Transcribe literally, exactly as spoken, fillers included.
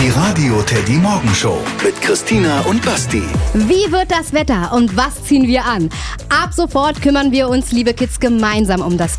Die Radio Teddy Morgenshow mit Christina und Basti. Wie wird das Wetter und was ziehen wir an? Ab sofort kümmern wir uns, liebe Kids, gemeinsam um das